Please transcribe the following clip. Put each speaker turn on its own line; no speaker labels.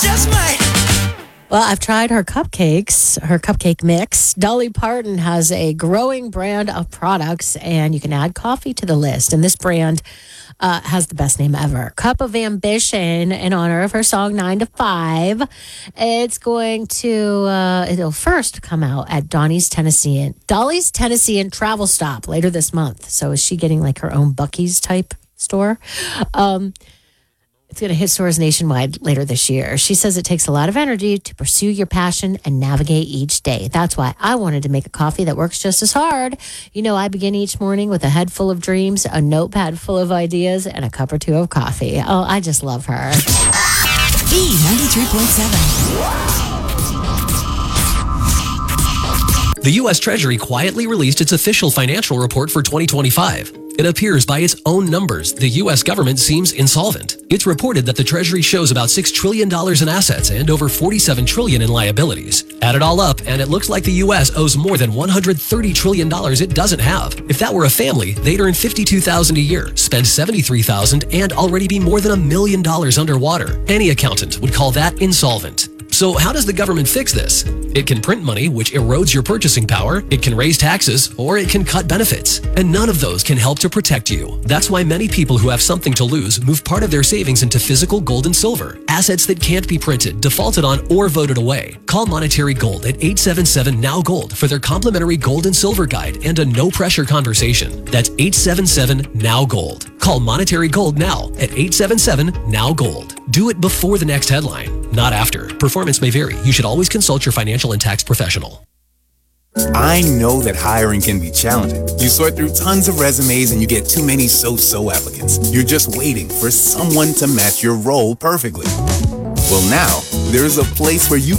just might.
Well, I've tried her cupcakes, her cupcake mix. Dolly Parton has a growing brand of products, and you can add coffee to the list. And this brand has the best name ever, Cup of Ambition, in honor of her song 9 to 5. It's going to, it'll first come out at Dolly's Tennessean travel stop later this month. So is she getting like her own Buc-ee's type store? It's going to hit stores nationwide later this year. She says it takes a lot of energy to pursue your passion and navigate each day. That's why I wanted to make a coffee that works just as hard. You know, I begin each morning with a head full of dreams, a notepad full of ideas, and a cup or two of coffee. Oh, I just love her.
B93.7. The U.S. Treasury quietly released its official financial report for 2025. It appears by its own numbers, the U.S. government seems insolvent. It's reported that the Treasury shows about $6 trillion in assets and over $47 trillion in liabilities. Add it all up, and it looks like the U.S. owes more than $130 trillion it doesn't have. If that were a family, they'd earn $52,000 a year, spend $73,000, and already be more than $1 million underwater. Any accountant would call that insolvent. So how does the government fix this? It can print money, which erodes your purchasing power. It can raise taxes, or it can cut benefits. And none of those can help to protect you. That's why many people who have something to lose move part of their savings into physical gold and silver, assets that can't be printed, defaulted on, or voted away. Call Monetary Gold at 877-NOW-GOLD for their complimentary gold and silver guide and a no-pressure conversation. That's 877-NOW-GOLD. Call Monetary Gold now at 877-NOW-GOLD. Do it before the next headline, not after. Performance may vary. You should always consult your financial and tax professional.
I know that hiring can be challenging. You sort through tons of resumes and you get too many so-so applicants. You're just waiting for someone to match your role perfectly. Well, now, there's a place where you